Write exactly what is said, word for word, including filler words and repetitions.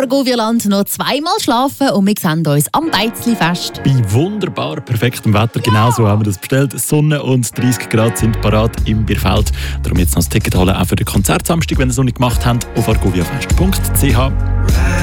Argovierland noch zweimal schlafen und wir sehen uns am Beizli-Fest. Bei wunderbar perfektem Wetter, ja. Genau so haben wir das bestellt. Sonne und dreißig Grad sind parat im Bierfeld. Darum jetzt noch das Ticket holen, auch für den Konzert Samstag, wenn ihr es noch nicht gemacht habt, auf argoviafest punkt c h.